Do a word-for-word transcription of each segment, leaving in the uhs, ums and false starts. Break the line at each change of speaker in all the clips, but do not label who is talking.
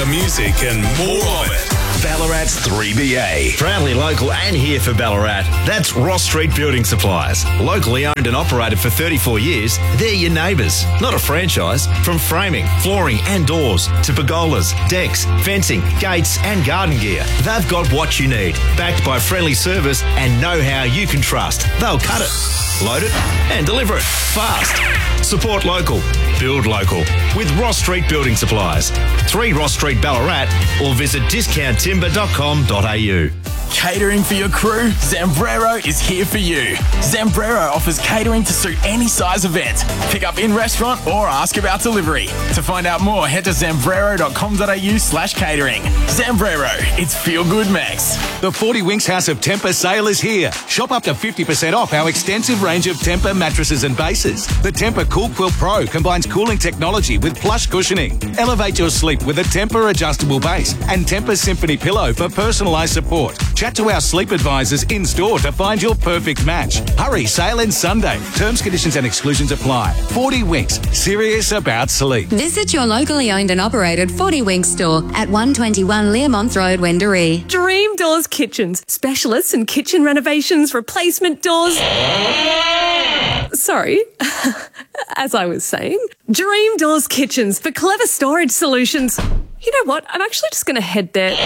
the music and more of it. Ballarat's three B A.
Proudly local and here for Ballarat. That's Ross Street Building Supplies. Locally owned and operated for thirty-four years, they're your neighbours, not a franchise. From framing, flooring and doors to pergolas, decks, fencing, gates and garden gear, they've got what you need. Backed by friendly service and know-how you can trust. They'll cut it, load it and deliver it fast. Support local. Build local with Ross Street Building Supplies. three Ross Street, Ballarat, or visit discount timber dot com dot a u.
Catering for your crew? Zambrero is here for you. Zambrero offers catering to suit any size event. Pick up in-restaurant or ask about delivery. To find out more, head to zambrero dot com dot a u slash catering. Zambrero, it's feel-good Max.
The forty Winks House of Temper sale is here. Shop up to fifty percent off our extensive range of Temper mattresses and bases. The Temper Cool Quilt Pro combines cooling technology with plush cushioning. Elevate your sleep with a Temper adjustable base and Temper Symphony pillow for personalised support. Chat to our sleep advisors in-store to find your perfect match. Hurry, sale ends Sunday. Terms, conditions and exclusions apply. forty Winks, serious about sleep.
Visit your locally owned and operated forty Winks store at one twenty-one Learmonth Road, Wendouree.
Dream Doors Kitchens, specialists in kitchen renovations, replacement doors. Sorry, as I was saying, Dream Doors Kitchens for clever storage solutions. You know what? I'm actually just going to head there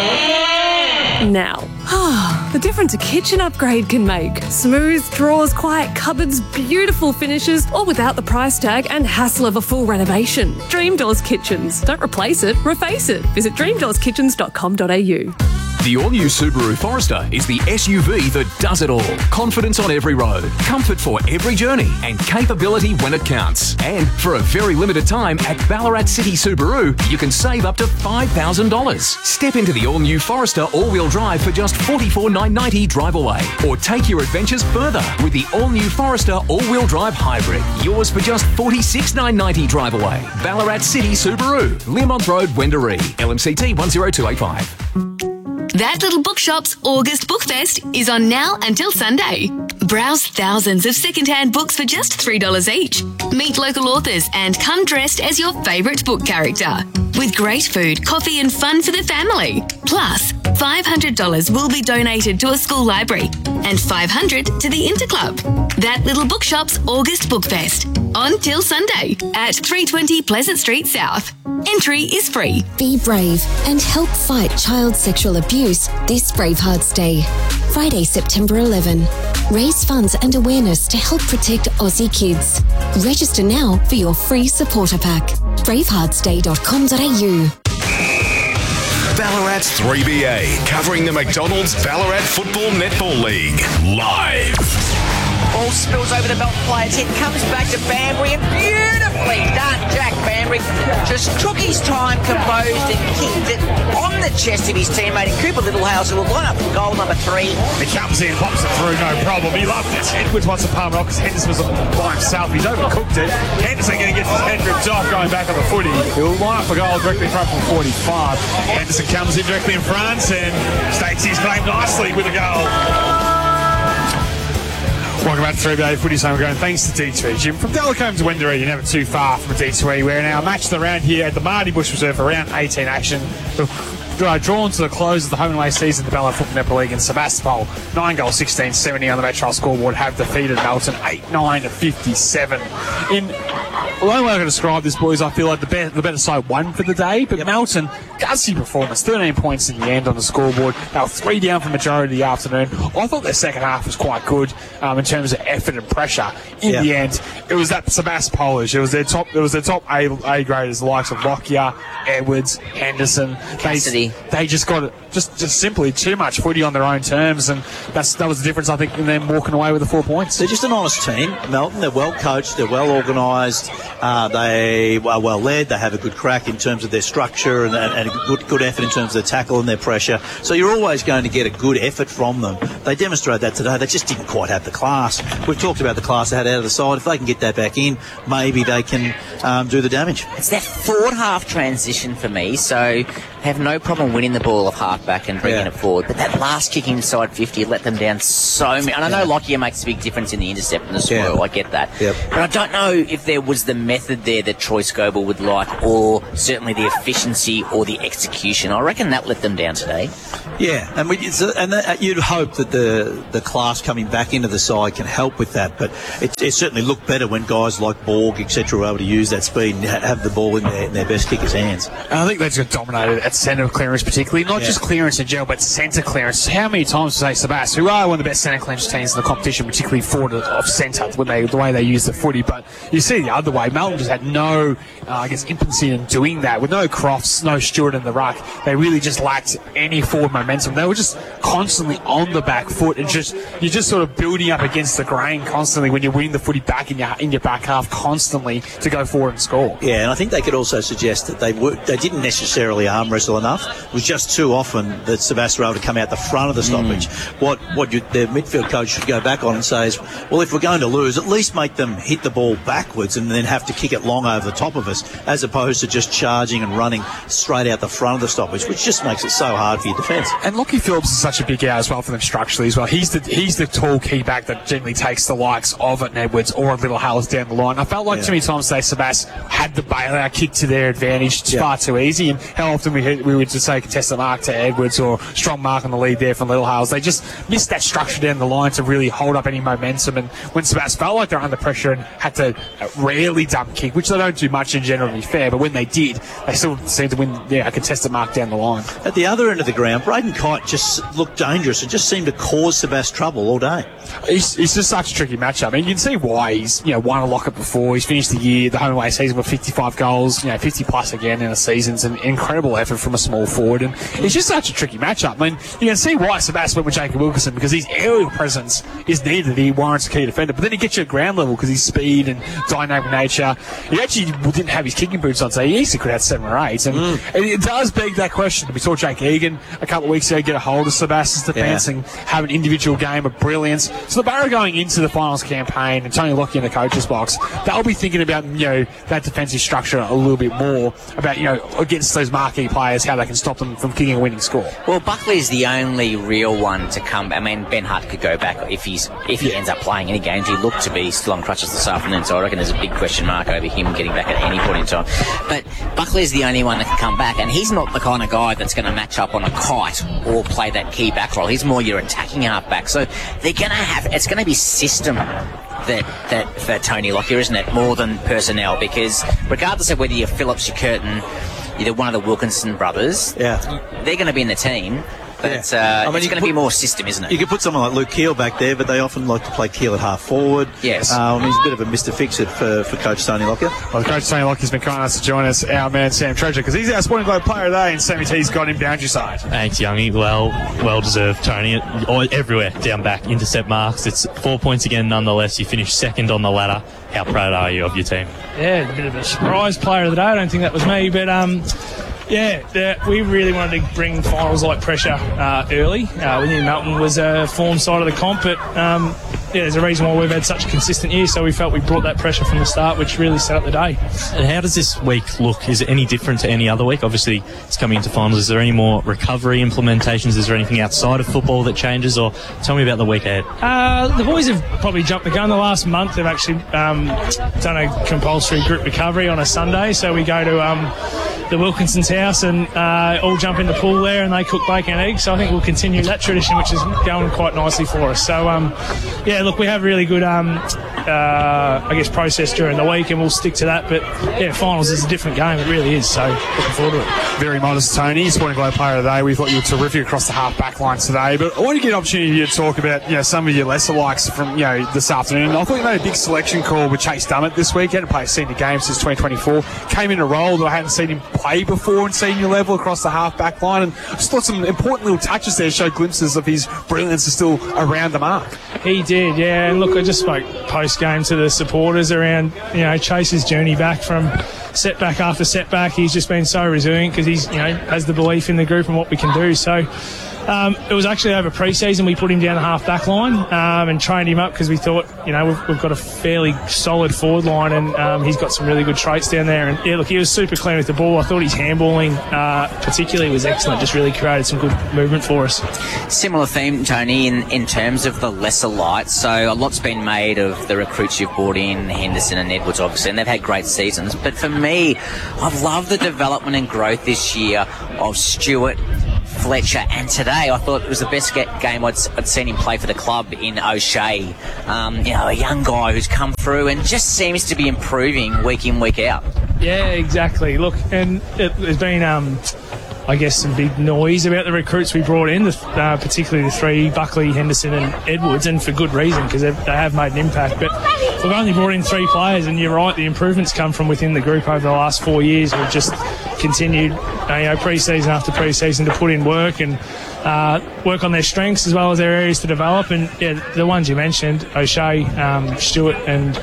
now. The difference a kitchen upgrade can make. Smooth drawers, quiet cupboards, beautiful finishes, all without the price tag and hassle of a full renovation. Dream Doors Kitchens. Don't replace it, reface it. Visit dream doors kitchens dot com dot a u.
The all-new Subaru Forester is the S U V that does it all. Confidence on every road, comfort for every journey, and capability when it counts. And for a very limited time at Ballarat City Subaru, you can save up to five thousand dollars. Step into the all-new Forester all-wheel drive for just forty-four thousand nine hundred ninety dollars drive away. Or take your adventures further with the all-new Forester all-wheel drive hybrid. Yours for just forty-six thousand nine hundred ninety dollars drive away. Ballarat City Subaru, Learmonth Road, Wendouree. L M C T one zero two eight five.
That Little Bookshop's August Book Fest is on now until Sunday. Browse thousands of second-hand books for just three dollars each. Meet local authors and come dressed as your favourite book character. With great food, coffee and fun for the family. Plus, five hundred dollars will be donated to a school library and five hundred dollars to the Interclub. That Little Bookshop's August Book Fest on till Sunday at three twenty Pleasant Street South. Entry is free.
Be brave and help fight child sexual abuse this Bravehearts Day. Friday, September eleventh. Raise funds and awareness to help protect Aussie kids. Register now for your free supporter pack. bravehearts day dot com dot a u.
Ballarat's three B A, covering the McDonald's Ballarat Football Netball League, live.
Ball spills over the belt player's head, comes back to Banbury, and beautifully done. Jack Banbury just took his time, composed and kicked it on the chest of his teammate Cooper Littlehales, who will line up for goal number three.
He comes in, pops it through, no problem. He loved it. Edwards wants to palm it off because Henderson was by himself. He's overcooked it. Henderson going to get his head ripped off going back on the footy. He'll line up for goal directly in front from forty-five. Henderson comes in directly in front and states his claim nicely with a goal. Welcome back to three B A Footy Summer Ground. Thanks to D two Gym. From Delacombe to Wendouree, you're never too far from a D two E. We're now matched around here at the Marty Bush Reserve for round eighteen action. We're drawn to the close of the home and away season of the Ballarat Football Netball League, and Sebastopol, nine goals, sixteen seventy on the Metro scoreboard, have defeated Melton eight nine to fifty-seven. In the only way I can describe this, boys, I feel like the better, the better side won for the day, but yep. Melton, gutsy performance, thirteen points in the end on the scoreboard. They were three down for the majority of the afternoon. I thought their second half was quite good um, in terms of effort and pressure. In yep. the end, it was that Sebastopolish. It was their top. It was their top A, A graders, the likes of Lockyer, Edwards, Henderson. Cassidy. They, they just got it, just just simply too much footy on their own terms, and that's that was the difference, I think, in them walking away with the four points.
They're just an honest team, Melton. They're well coached. They're well organised. Uh, they are well led. They have a good crack in terms of their structure and, and, and a good good effort in terms of their tackle and their pressure. So you're always going to get a good effort from them. They demonstrated that today. They just didn't quite have the class. We've talked about the class they had out of the side. If they can get get that back in, maybe they can um, do the damage.
It's that forward half transition for me, so have no problem winning the ball off half-back and bringing
Yeah.
it forward. But that last kick inside fifty let them down so many. And I know Lockyer makes a big difference in the intercept and the swirl,
Yeah.
I get that.
Yep.
But I don't know if there was the method there that Troy Scoble would like, or certainly the efficiency or the execution. I reckon that let them down today.
Yeah, and we, it's a, and that, you'd hope that the the class coming back into the side can help with that, but it, it certainly looked better when guys like Borg, et cetera, were able to use that speed and ha- have the ball in their, in their best kickers' hands.
And I think they just got dominated at centre clearance particularly, not
Yeah.
just clearance in general, but centre clearance. How many times do they, Sebas, who are one of the best centre clearance teams in the competition, particularly forward of centre, when they, the way they use the footy, but you see the other way, Melton just had no, uh, I guess, impetency in doing that. With no Crofts, no Stewart in the ruck, they really just lacked any forward momentum. They were just constantly on the back foot, and just you're just sort of building up against the grain constantly when you're winning the footy back in your in your back half constantly to go forward and score.
Yeah, and I think they could also suggest that they were, they didn't necessarily arm wrestle enough. It was just too often that Sebastian were able to come out the front of the stoppage. Mm. What what you, their midfield coach should go back on and say is, well, if we're going to lose, at least make them hit the ball backwards and then have to kick it long over the top of us, as opposed to just charging and running straight out the front of the stoppage, which just makes it so hard for your defence.
And Lockie Phillips is such a big out as well for them structurally as well. He's the he's the tall key back that generally takes the likes of an Edwards or a Little Hales down the line. I felt like
Yeah.
too many times today Sebas had the bailout kick to their advantage. It's
Yeah.
far too easy. And how often we hit, we would just say contested mark to Edwards or strong mark on the lead there from Little Hales. They just missed that structure down the line to really hold up any momentum. And when Sebas felt like they're under pressure and had to rarely dump kick, which they don't do much in general, to be fair, but when they did, they still seemed to win yeah, a contested mark down the line.
At the other end of the ground, Braden Kite just looked dangerous and just seemed to cause Sebastian trouble all day.
He's, he's just such a tricky matchup. I mean, you can see why he's you know won a lock-up before. He's finished the year, the home away season with fifty-five goals, you know, fifty plus again in a season. It's an incredible effort from a small forward, and it's just such a tricky matchup. I mean, you can see why Sebastian went with Jacob Wilkinson, because his aerial presence is needed. He warrants a key defender, but then he gets you at ground level because his speed and dynamic nature. He actually didn't have his kicking boots on, so he easily could have had seven or eight. And
Mm.
it, it does beg that question. We saw Jake Egan a couple of weeks ago get a hold of Sebastian's defence
Yeah.
and have an individual game of brilliance. So the Barrow going into the finals campaign and Tony Lockyer in the coach's box, they'll be thinking about you know that defensive structure a little bit more, about you know against those marquee players, how they can stop them from kicking a winning score.
Well, Buckley is the only real one to come. I mean, Ben Hutt could go back if he's if he ends up playing any games. He looked to be still on crutches this afternoon, so I reckon there's a big question mark over him getting back at any point in time. But Buckley is the only one that can come back, and he's not the kind of guy that's going to match up on a kite or play that key back role. He's more your attacking half back. So they're going to have it's going to be system that that for Tony Lockyer, isn't it, more than personnel? Because regardless of whether you're Phillips, you're Curtin, you're one of the Wilkinson brothers,
Yeah.
they're going to be in the team. But
Yeah.
uh,
I mean,
it's
you
going to
put-
be more system, isn't it?
You could put someone like Luke Keel back there, but they often like to play Keel at half forward.
Yes.
Um, he's a bit of a Mister Fix-It for, for Coach Tony Lockyer.
Well, Coach Tony Lockier's been kind enough to join us, our man Sam Treasure, because he's our Sporting Globe player today, and Sammy T's got him down your side.
Thanks, Youngie. Well, well deserved, Tony. All- Everywhere down back, intercept marks. It's four points again, nonetheless. You finished second on the ladder. How proud are you of your team?
Yeah, a bit of a surprise player of the day. I don't think that was me, but um, yeah, the, we really wanted to bring finals like pressure uh, early. Uh, we knew Melton was a form side of the comp, but um, yeah, there's a reason why we've had such a consistent year. So we felt we brought that pressure from the start, which really set up the day.
And how does this week look? Is it any different to any other week? Obviously, it's coming into finals. Is there any more recovery implementations? Is there anything outside of football that changes? Or tell me about the week ahead.
Uh, the boys have probably jumped the gun the last month. They've actually um, done a compulsory group recovery on a Sunday. So we go to um, the Wilkinson's house and uh, all jump in the pool there, and they cook bacon and eggs. So I think we'll continue that tradition, which is going quite nicely for us. So um, yeah, look, we have really good, um, uh, I guess, process during the week, and we'll stick to that. But yeah, finals is a different game. It really is. So looking forward to it.
Very modest, Tony, Sporting Globe player of the day. We thought you were terrific across the half-back line today. But I want to get an opportunity to talk about you know some of your lesser likes from you know this afternoon. I thought you made a big selection call with Chase Dummett this week. He hadn't played a senior game since twenty twenty-four. Came in a role that I hadn't seen him play before in senior level across the half-back line. And I just thought some important little touches there showed glimpses of his brilliance is still around the mark.
He did, yeah. And look, I just spoke post-game to the supporters around, you know, Chase's journey back from setback after setback, he's just been so resilient because he's, you know, has the belief in the group and what we can do. So um, it was actually over pre-season we put him down the half-back line um, and trained him up because we thought, you know, we've, we've got a fairly solid forward line and um, he's got some really good traits down there. And, yeah, look, he was super clean with the ball. I thought his handballing uh, particularly was excellent, just really created some good movement for us.
Similar theme, Tony, in, in terms of the lesser lights. So a lot's been made of the recruits you've brought in, Henderson and Edwards, obviously, and they've had great seasons. But for me, I've loved the development and growth this year of Stewart, Fletcher, and today I thought it was the best get game I'd, I'd seen him play for the club in O'Shea. Um, you know, a young guy who's come through and just seems to be improving week in, week out.
Yeah, exactly. Look, and it, there's been, um, I guess, some big noise about the recruits we brought in, the, uh, particularly the three, Buckley, Henderson and Edwards, and for good reason, because they have made an impact. But we've only brought in three players, and you're right, the improvements come from within the group over the last four years. We've just continued, uh, you know, pre-season after pre-season to put in work and uh, work on their strengths as well as their areas to develop. And yeah, the ones you mentioned, O'Shea, um, Stewart and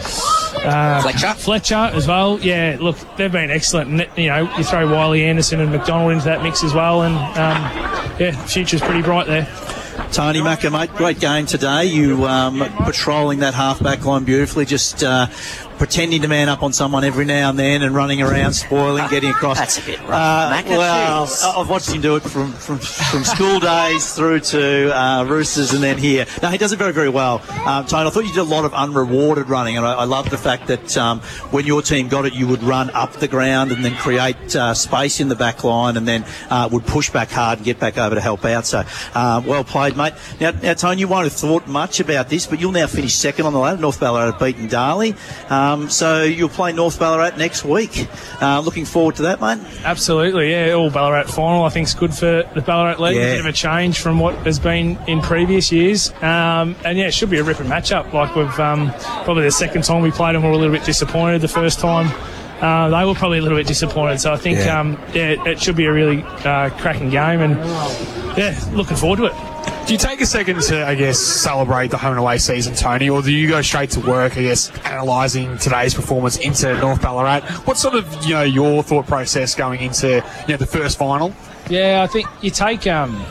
uh,
Fletcher.
Fletcher as well. Yeah, look, they've been excellent. And, you know, you throw Wiley Anderson and McDonald into that mix as well, and um, yeah, the future's pretty bright there.
Tony Macca, mate, great game today. You um, patrolling that half-back line beautifully, just uh, pretending to man up on someone every now and then and running around, spoiling, getting across.
That's a bit rough,
uh,
Macca.
Well,
Jeez.
I've watched him do it from, from, from school days through to uh, Roosters and then here. No, he does it very, very well. Um, Tony, I thought you did a lot of unrewarded running, and I, I love the fact that um, when your team got it, you would run up the ground and then create uh, space in the back line and then uh, would push back hard and get back over to help out. So, uh, well played, mate. Now, now, Tony, you won't have thought much about this, but you'll now finish second on the ladder. North Ballarat have beaten Darley. Um, so you'll play North Ballarat next week. Uh, looking forward to that, mate.
Absolutely, yeah. All Ballarat final, I think, is good for the Ballarat League.
Yeah.
A bit of a change from what has been in previous years. Um, and, yeah, it should be a ripping matchup. Like we've um, probably the second time we played them, we were a little bit disappointed. The first time uh, they were probably a little bit disappointed. So I think,
Yeah.
um, yeah, it should be a really uh, cracking game. And, yeah, looking forward to it.
Do you take a second to, I guess, celebrate the home and away season, Tony, or do you go straight to work, I guess, analysing today's performance into North Ballarat? What's sort of, you know, your thought process going into, you know, the first final?
Yeah, I think you take... Um,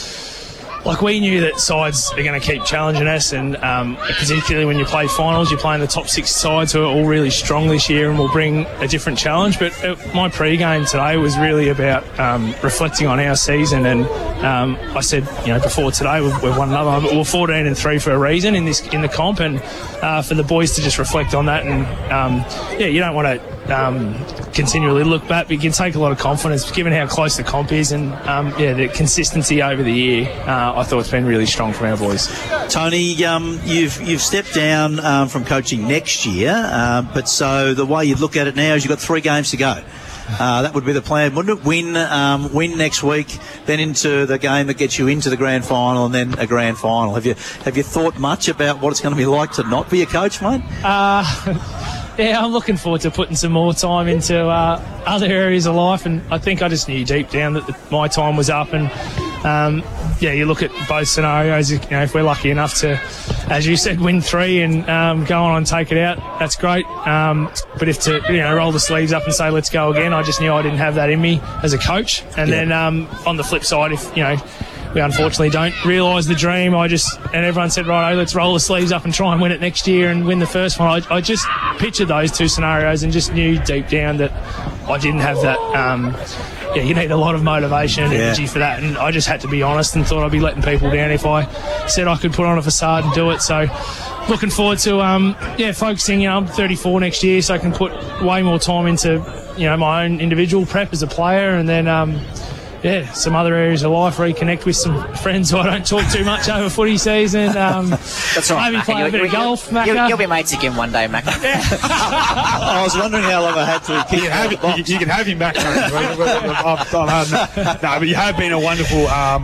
Like, we knew that sides are going to keep challenging us, and um, particularly when you play finals, you're playing the top six sides who are all really strong this year and will bring a different challenge. But uh, my pre-game today was really about um, reflecting on our season, and um, I said, you know, before today we've, we've won another, but we're fourteen and three for a reason in this in the comp, and uh, for the boys to just reflect on that, and um, yeah, you don't want to Um, continually look back, but you can take a lot of confidence given how close the comp is, and um, yeah, the consistency over the year. Uh, I thought it's been really strong from our boys.
Tony, um, you've you've stepped down um, from coaching next year, uh, but so the way you look at it now is you've got three games to go. Uh, that would be the plan, wouldn't it? Win, um, win next week, then into the game that gets you into the grand final, and then a grand final. Have you have you thought much about what it's going to be like to not be a coach, mate?
Uh, yeah, I'm looking forward to putting some more time into uh, other areas of life, and I think I just knew deep down that the, my time was up. And um, yeah, you look at both scenarios. You know, if we're lucky enough to, as you said, win three and um, go on and take it out, that's great. Um, but if to you know roll the sleeves up and say let's go again, I just knew I didn't have that in me as a coach. And
Yeah.
then um, on the flip side, if you know. We unfortunately don't realise the dream. I just and everyone said, right, let's roll the sleeves up and try and win it next year and win the first one. I, I just pictured those two scenarios and just knew deep down that I didn't have that. Um, yeah, you need a lot of motivation and
Yeah.
energy for that, and I just had to be honest and thought I'd be letting people down if I said I could put on a facade and do it. So, looking forward to um, yeah, focusing. You know, I'm thirty-four next year, so I can put way more time into you know my own individual prep as a player, and then. Um, Yeah, some other areas of life, reconnect with some friends who I don't talk too much over footy season. Um,
That's right,
maybe
Macca.
play a
You'll-
bit of
you'll-
golf,
you'll,
Macca.
you'll be mates again one day, Macca.
I was wondering how long I had to keep
You, have, you, you can have him back, Tony. I've- I've had- no, but you have been a wonderful um,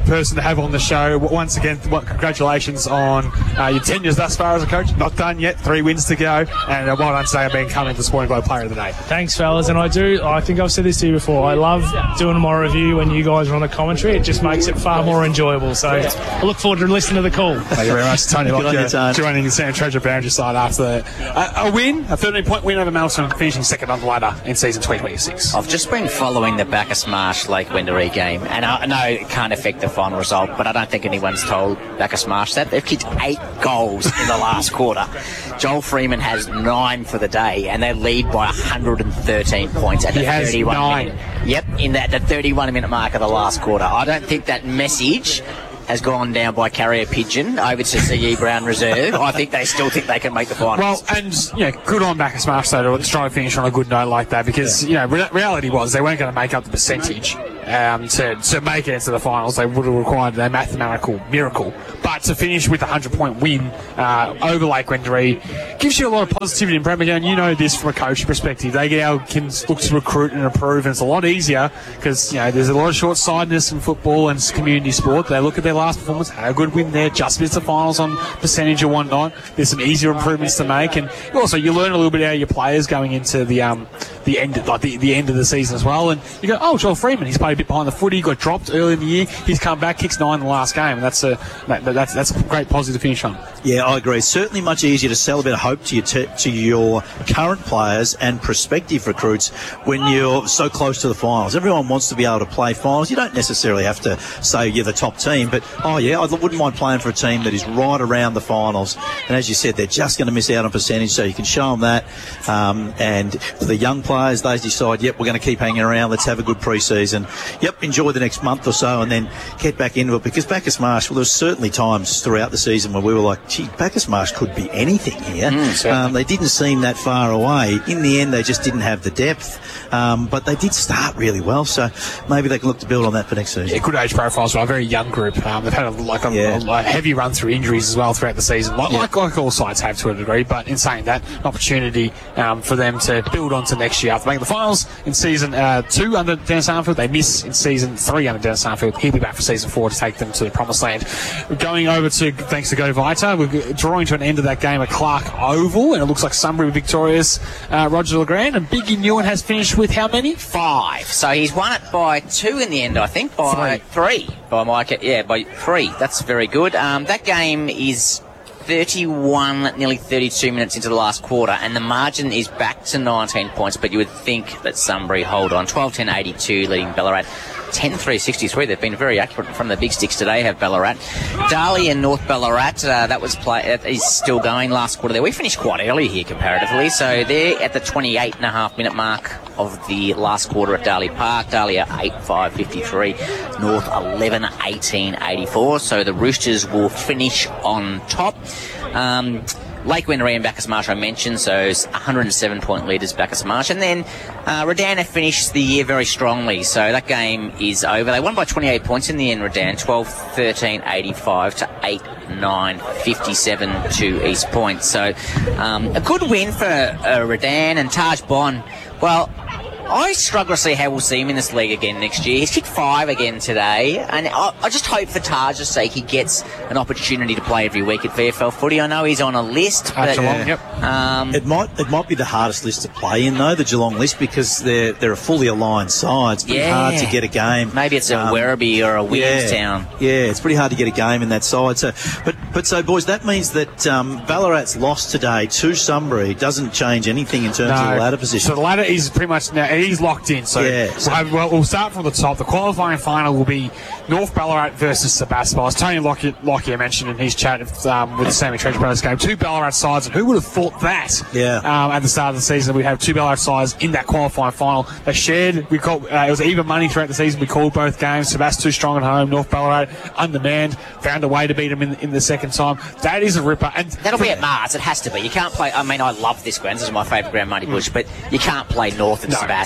person to have on the show. Once again, well, congratulations on uh, your tenures thus far as a coach. Not done yet. Three wins to go. And uh, well done today on being coming to the Sporting Globe Player of the Day.
Thanks, fellas. And I do, I think I've said this to you before, I love doing my review when you guys are on the commentary. It just makes it far more enjoyable. So I look forward to listening to the call.
Thank you very much, Tony
Good on you,
Lockyer,
Tony.
joining the Sam Treasure Boundary side after uh, a win, a thirteen-point win over Melton, finishing second on the ladder in season twenty twenty-six.
I've just been following the Bacchus Marsh Lake Wendouree game, and I know it can't affect the final result, but I don't think anyone's told Bacchus Marsh that. They've kicked eight goals in the last quarter. Joel Freeman has nine for the day, and they lead by one hundred thirteen points at the
He has
thirty-one
nine.
minute. Yep, in that the thirty-one minute mark of the last quarter. I don't think that message has gone down by carrier pigeon over to C E Brown Reserve. I think they still think they can make the finals.
Well, and you know, good on Bacchus Marsh though to try to finish on a good note like that, because you know, re- reality was they weren't going to make up the percentage um, to to make it into the finals. They would have required a mathematical miracle, but to finish with a hundred point win uh, over Lake Wendouree gives you a lot of positivity in Bremerton. And you know this from a coaching perspective. They now can look to recruit and improve, and it's a lot easier because you know there's a lot of short-sightedness in football and community sport. They look at their last performance, had a good win there, just missed the finals on percentage and whatnot. There's some easier improvements to make, and also you learn a little bit out of your players going into the um the end like the, the end of the season as well. And you go, oh, Joel Freeman, he's played a bit behind the footy, got dropped early in the year, he's come back, kicks nine in the last game, and that's a that, that's that's a great positive finish on.
Yeah, I agree. Certainly much easier to sell a bit of hope to your t- to your current players and prospective recruits when you're so close to the finals. Everyone wants to be able to play finals. You don't necessarily have to say you're the top team, but oh yeah, I wouldn't mind playing for a team that is right around the finals. And as you said, they're just going to miss out on percentage, so you can show them that. Um, and for the young players, they decide, yep, we're going to keep hanging around. Let's have a good pre-season. Yep, enjoy the next month or so, and then get back into it. Because Bacchus Marsh, well, there was certainly times throughout the season where we were like, gee, Bacchus Marsh could be anything here.
Mm,
um, they didn't seem that far away. In the end, they just didn't have the depth. Um, but they did start really well, so maybe they can look to build on that for next season.
Yeah, good age profiles, but a very young group. Um, they've had a, like a,
Yeah.
a, a heavy run through injuries as well throughout the season, like,
Yeah.
like, like all sides have to a degree. But in saying that, an opportunity um, for them to build on to next year after making the finals in season uh, two under Dennis Armfield. They miss in season three under Dennis Armfield. He'll be back for season four to take them to the promised land. We're going over to, thanks to Go Vita, we're drawing to an end of that game at Clark Oval, and it looks like Sunbury victorious. Uh, Roger LeGrand, and Biggie Newen has finished with how many?
Five. So he's won it by two in the end, I think. By three. three by Mike. Yeah, by three. That's very good. Um, that game is thirty-one, nearly thirty-two minutes into the last quarter, and the margin is back to nineteen points, but you would think that Sunbury hold on. twelve ten eighty-two leading Ballarat. ten three sixty-three. They've been very accurate from the big sticks today, have Ballarat. Darley and North Ballarat, uh, that was play, uh, is still going last quarter there. We finished quite early here comparatively, so they're at the twenty-eight and a half minute mark of the last quarter at Darley Park. Darley are eight five fifty-three, North eleven eighteen eighty-four, so the Roosters will finish on top. Um, Lake Wendouree and Bacchus Marsh I mentioned, so it's one hundred seven point leaders Bacchus Marsh. And then uh, Redan finished the year very strongly, so that game is over. They won by twenty-eight points in the end, Redan, twelve thirteen eighty-five to eight nine fifty-seven to East Point. So um, a good win for uh, Redan. And Taj Bond, well, I struggle to see how we'll see him in this league again next year. He's kicked five again today, and I, I just hope for Taj's sake he gets an opportunity to play every week at V F L footy. I know he's on a list, but
Geelong,
yep.
um,
It might it might be the hardest list to play in though, the Geelong list, because they're they're a fully aligned side. It's pretty
Yeah.
hard to get a game.
maybe it's a
Um,
Werribee or a
Yeah,
Williamstown.
yeah, it's pretty hard to get a game in that side. So, but but so boys, that means that um, Ballarat's loss today to Sunbury doesn't change anything in terms of the ladder position.
So the ladder is pretty much now, he's locked in. So,
Yeah, so-
we'll, have, well, we'll start from the top. The qualifying final will be North Ballarat versus Sebastopol. As Tony Lockyer, Lockyer mentioned in his chat um, with the Sammy Treasure Brothers game, two Ballarat sides, and who would have thought that
Yeah.
um, at the start of the season we'd have two Ballarat sides in that qualifying final. They shared, we called, uh, it was even money throughout the season. We called both games. Sebastopol too strong at home, North Ballarat undermanned, found a way to beat them in, in the second time. That is a ripper. And
That'll be at Mars. It has to be. You can't play. I mean, I love this ground. This is my favourite ground, Muddy Bush, but you can't play North and
No.
Sebastopol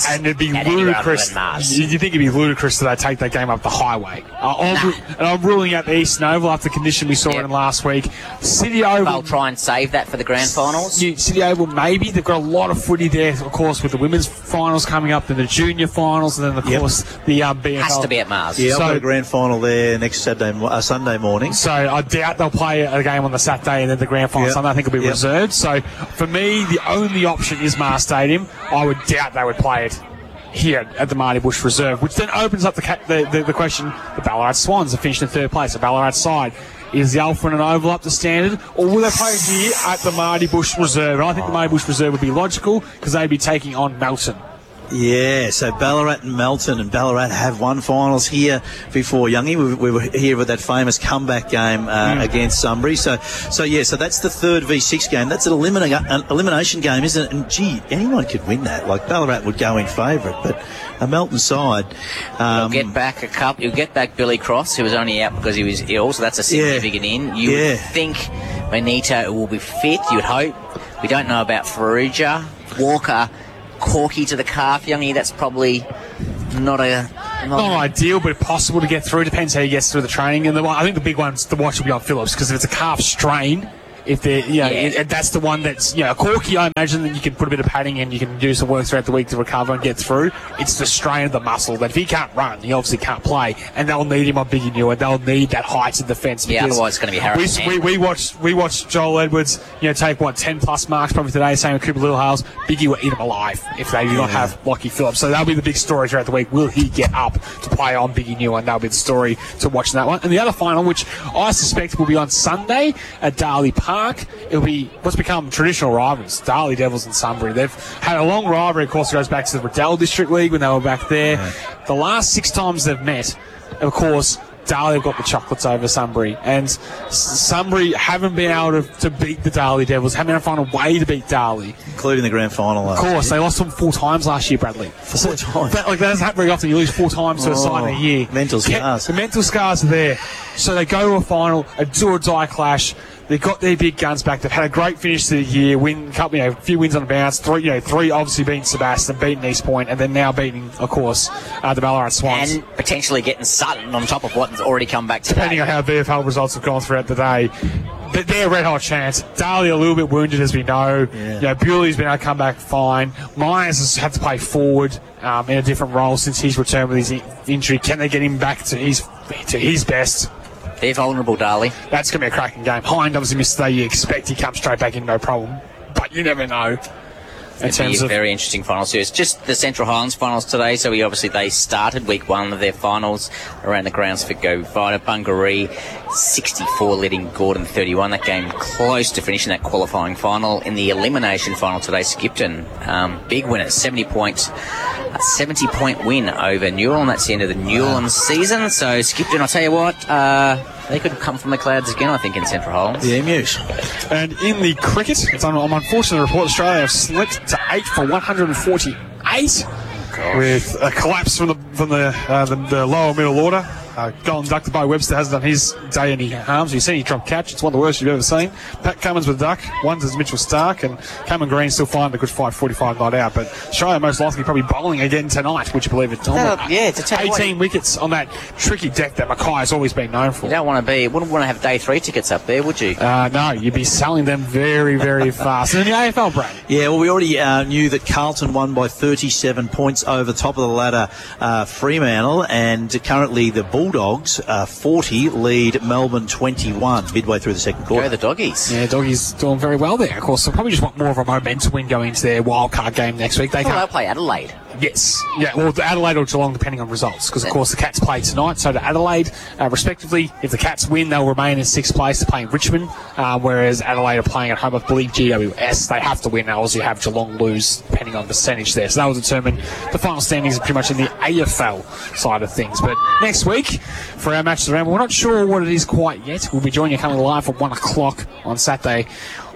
Mars.
And it'd be
At any rather
ludicrous.
than Mars.
You, you think it'd be ludicrous that they take that game up the highway? Uh, I'm,
Nah.
And I'm ruling out the Eastern Oval after the condition we saw
Yep.
in last week. City Oval.
They'll try and save that for the grand finals.
Yeah, City Oval, maybe. They've got a lot of footy there, of course, with the women's finals coming up, then the junior finals, and then, of
Yep.
course, the um, B F L.
Has to be at Mars.
Yeah, I've
So-
got a grand final there next Saturday, mo- uh, Sunday morning.
So I doubt they'll play a game on the Saturday and then the grand final
Yep.
Sunday. I think it'll be
Yep.
reserved. So for me, the only option is Mars Stadium. I would doubt they would play it here at the Marty Bush Reserve, which then opens up the ca- the, the, the question: the Ballarat Swans have finished in third place. The Ballarat side. Is the Alfred and Oval up to standard, or will they play here at the Marty Bush Reserve? And I think the Marty Bush Reserve would be logical because they'd be taking on Melton.
Yeah, so Ballarat and Melton, and Ballarat have won finals here before, Youngie. We, we were here with that famous comeback game uh,
Mm.
against Sunbury. So, so yeah, so that's the third V six game. That's an, elimina- an elimination game, isn't it? And gee, anyone could win that. Like Ballarat would go in favourite, but a Melton side. Um,
You'll get back a couple. You'll get back Billy Cross, who was only out because he was ill, so that's a significant in. You
Yeah.
would think Benito will be fit. You'd hope. We don't know about Faruja, Walker, Corky to the calf, Youngie. That's probably not a. Not
Not ideal, but possible to get through. Depends how he gets through the training. And the one, I think the big one's the watch will be on Phillips, because if it's a calf strain, if they're, you know,
Yeah.
it, that's the one that's, you know, a Corky, I imagine that you can put a bit of padding in, you can do some work throughout the week to recover and get through. It's the strain of the muscle that if he can't run, he obviously can't play, and they'll need him on Biggie New, and they'll need that height in defence.
Yeah,
because
otherwise it's going to be harassing.
We, we, we watched we watched Joel Edwards, you know, take what ten plus marks probably today. Same with Cooper Littlehales. Biggie will eat him alive if they do not have Lockie Phillips. So that'll be the big story throughout the week. Will he get up to play on Biggie New? And that'll be the story to watch in that one. And the other final, which I suspect will be on Sunday at Darley Park, it'll be what's become traditional rivals, Darley Devils and Sunbury. They've had a long rivalry. Of course, it goes back to the Riddell District League when they were back there. Yeah. The last six times they've met, of course, Darley have got the chocolates over Sunbury, and Sunbury haven't been able to, to beat the Darley Devils, haven't been able to find a way to beat Darley.
Including the grand final last
Of course,
year.
they lost them four times last year, Bradley.
Four times?
That, like, that doesn't happen very often. You lose four times to a
Oh,
side in a year.
mental
Ke-
scars.
The mental scars are there. So they go to a final, a do-or-die clash. They've got their big guns back. They've had a great finish to the year, win, couple, you know, a few wins on the bounce. Three, you know, three obviously beating Sebastian, beating East Point, and then now beating, of course, uh, the Ballarat Swans.
And potentially getting Sutton on top of what's already come back today.
Depending on how V F L results have gone throughout the day. But they're a red hot chance. Darley a little bit wounded, as we know.
Yeah.
You know, Bewley's been able to come back fine. Myers has had to play forward um, in a different role since his return with his in- injury. Can they get him back to his to his best?
They're vulnerable, Darley.
That's going to be a cracking game. Hind obviously missed today. You expect he comes straight back in, no problem. But you never know. In
It'd be
terms
a
of
very interesting final series. Just the Central Highlands finals today, so we obviously they started week one of their finals around the grounds for Go Fighter. Bungaree sixty-four leading Gordon thirty-one. That game close to finishing that qualifying final. In the elimination final today, Skipton, um, big winner, seventy point, a seventy point win over Newell. That's the end of the Newell season. So Skipton, I'll tell you what, uh, they could come from the clouds again, I think, in Central Highlands.
The Emus.
And in the cricket, it's un- I'm unfortunate to report Australia have slipped to eight for one hundred forty-eight with a collapse from the from the, uh, the, the lower middle order. Uh, goal inducted by Webster hasn't done his day any harms. You've seen he dropped catch. It's one of the worst you've ever seen. Pat Cummins with a duck. One does Mitchell Stark, and Cameron Green still finding a good five forty-five not out. But Australia most likely probably bowling again tonight, would you believe it, Tom?
That'll- yeah, to tell you what-
eighteen wickets on that tricky deck that Mackay has always been known for.
You don't want to be, wouldn't want to have day three tickets up there, would you?
Uh, no, you'd be selling them very, very fast. And in the A F L, Brad.
Yeah, well, we already uh, knew that Carlton won by thirty-seven points over top of the ladder uh, Fremantle, and currently the Bulldogs uh, forty lead Melbourne twenty-one midway through the second quarter.
Go the Doggies.
Yeah, Doggies doing very well there. Of course, they'll probably just want more of a momentum win going into their wildcard game next week. They
Well, they'll
can't.
play Adelaide.
Yes, yeah. Well, the Adelaide or Geelong, depending on results, because of course the Cats play tonight. So to Adelaide, uh, respectively, if the Cats win, they'll remain in sixth place to play in Richmond. Uh, whereas Adelaide are playing at home, I believe G W S. They have to win. Else you have Geelong lose, depending on percentage there. So that will determine the final standings pretty much in the A F L side of things. But next week for our matches around, we're not sure what it is quite yet. We'll be joining you coming live at one o'clock on Saturday.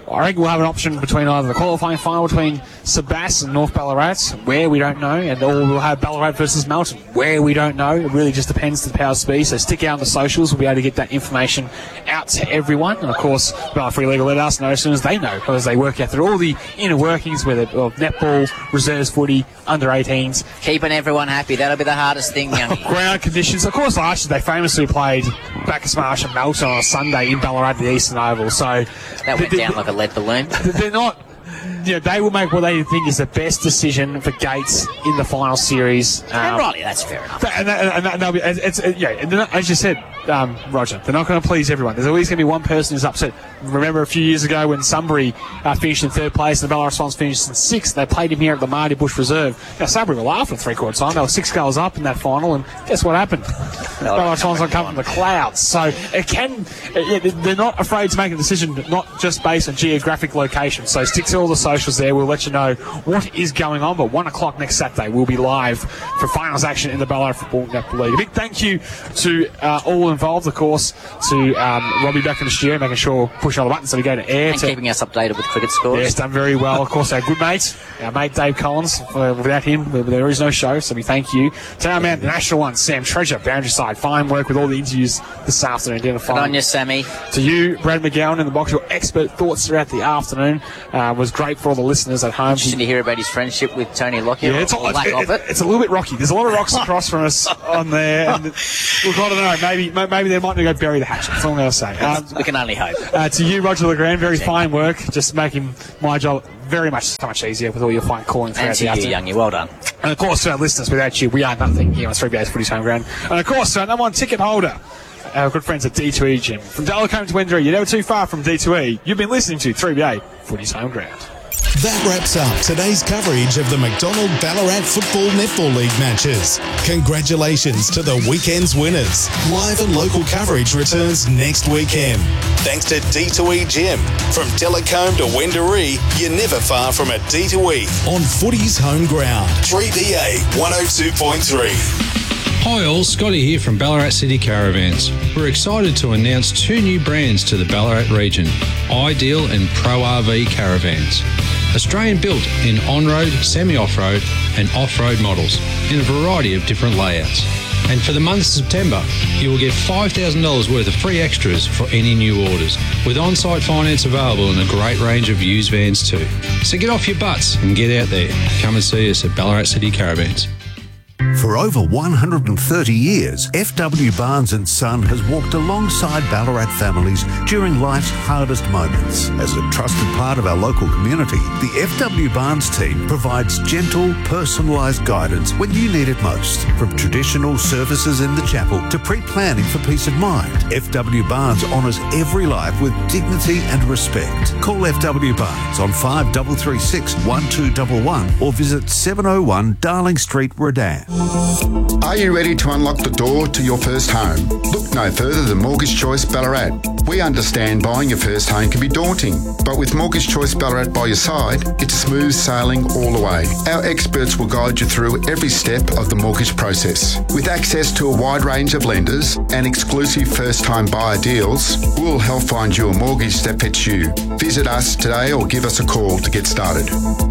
I reckon we'll have an option between either the qualifying final between Sebas and North Ballarat, where we don't know, and or we'll have Ballarat versus Melton, where we don't know. It really just depends to the power of speed. So stick out on the socials. We'll be able to get that information out to everyone. And of course, Ballarat Free League will let us know as soon as they know, because they work out through all the inner workings, whether of netball, reserves footy, under eighteens.
Keeping everyone happy. That'll be the hardest thing, young.
Ground conditions. Of course, last year they famously played Bacchus Marsh and Melton on a Sunday in Ballarat at the Eastern Oval. So
that went down like a lead balloon.
They're not. You know, they will make what they think is the best decision for Gates in the final series. Um,
and rightly, that's fair enough.
And, that, and, that, and they'll be, it's, it's, yeah, and not, as you said, um, Roger, they're not going to please everyone. There's always going to be one person who's upset. Remember a few years ago when Sunbury uh, finished in third place and the Ballarat Swans finished in sixth, they played him here at the Marty Bush Reserve. Now, Sunbury were laughing at three-quarter time. They were six goals up in that final, and guess what happened? The Ballarat Swans are coming from the clouds. So it can, it, they're not afraid to make a decision, not just based on geographic location. So stick to all the socials there. We'll let you know what is going on. But one o'clock next Saturday, we'll be live for finals action in the Ballarat Football Netball League. A big thank you to uh, all involved, of course, to um, Robbie back in the studio, making sure push all the buttons so we go to air.
And
to,
keeping us updated with cricket scores.
Yes, done very well. Of course, our good mate, our mate Dave Collins. Uh, without him, there is no show, so we thank you. To our man, the national one, Sam Treasure, boundary side. Fine work with all the interviews this afternoon.
Good on you, Sammy.
To you, Brad McGowan in the box, your expert thoughts throughout the afternoon uh, was great for all the listeners at home.
Interesting to hear about his friendship with Tony Lockyer.
Yeah, it's,
or lack
it,
of it.
It's a little bit rocky. There's a lot of rocks across from us on there. And look, I don't know. Maybe maybe they might go bury the hatchet. That's all I'm going to say. Um,
we can only hope.
Uh, to you, Roger Legrand, very fine work. Just making my job very much so much easier with all your fine calling throughout
and to
the
you,
afternoon.
Youngie, well done.
And of course, to our listeners, without you, we are nothing here on three B A's Footy's Home Ground. And of course, to our number one ticket holder, our good friends at D two E Gym. From Dallacombe to Wendouree, you're never too far from D two E. You've been listening to three B A Footy's Home Ground.
That wraps up today's coverage of the McDonald Ballarat Football Netball League matches. Congratulations to the weekend's winners. Live and local coverage returns next weekend. Thanks to D two E Gym. From Dallacombe to Wendouree, you're never far from a D two E on Footy's Home Ground. three B A one oh two point three.
Hi all, Scotty here from Ballarat City Caravans. We're excited to announce two new brands to the Ballarat region, Ideal and Pro R V Caravans. Australian built in on-road, semi-off-road and off-road models in a variety of different layouts. And for the month of September, you will get five thousand dollars worth of free extras for any new orders, with on-site finance available in a great range of used vans too. So get off your butts and get out there. Come and see us at Ballarat City Caravans.
For over one hundred thirty years, F W Barnes and Son has walked alongside Ballarat families during life's hardest moments. As a trusted part of our local community, the F W Barnes team provides gentle, personalised guidance when you need it most. From traditional services in the chapel to pre-planning for peace of mind, F W Barnes honours every life with dignity and respect. Call F W Barnes on five three three six, one two one one or visit seven oh one Darling Street, Redan.
Are you ready to unlock the door to your first home? Look no further than Mortgage Choice Ballarat. We understand buying your first home can be daunting, but with Mortgage Choice Ballarat by your side, it's smooth sailing all the way. Our experts will guide you through every step of the mortgage process. With access to a wide range of lenders and exclusive first-time buyer deals, we'll help find you a mortgage that fits you. Visit us today or give us a call to get started.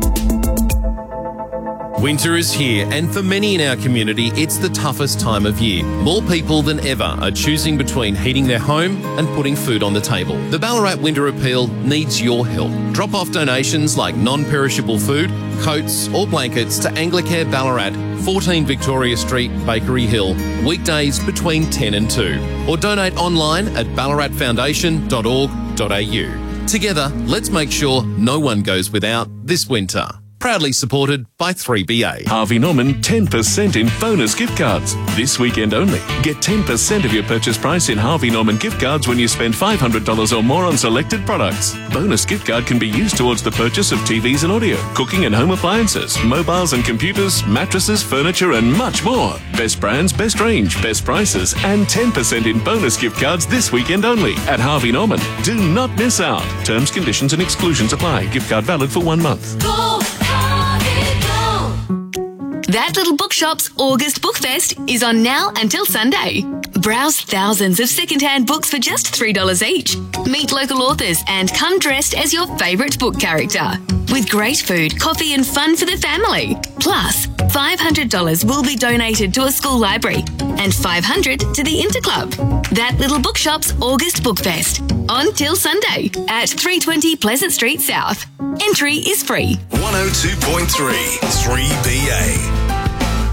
Winter is here, and for many in our community, it's the toughest time of year. More people than ever are choosing between heating their home and putting food on the table. The Ballarat Winter Appeal needs your help. Drop off donations like non-perishable food, coats or blankets to Anglicare Ballarat, fourteen Victoria Street, Bakery Hill, weekdays between ten and two. Or donate online at ballarat foundation dot org dot a u. Together, let's make sure no one goes without this winter. Proudly supported by three B A.
Harvey Norman ten percent in bonus gift cards. This weekend only. Get ten percent of your purchase price in Harvey Norman gift cards when you spend five hundred dollars or more on selected products. Bonus gift card can be used towards the purchase of T Vs and audio, cooking and home appliances, mobiles and computers, mattresses, furniture and much more. Best brands, best range, best prices and ten percent in bonus gift cards this weekend only at Harvey Norman. Do not miss out. Terms, conditions and exclusions apply. Gift card valid for one month.
Go! That Little Bookshop's August Bookfest is on now until Sunday. Browse thousands of secondhand books for just three dollars each. Meet local authors and come dressed as your favourite book character. With great food, coffee and fun for the family. Plus, five hundred dollars will be donated to a school library and five hundred dollars to the Interclub. That Little Bookshop's August Bookfest on till Sunday at three twenty Pleasant Street South. Entry is free.
one oh two point three three B A.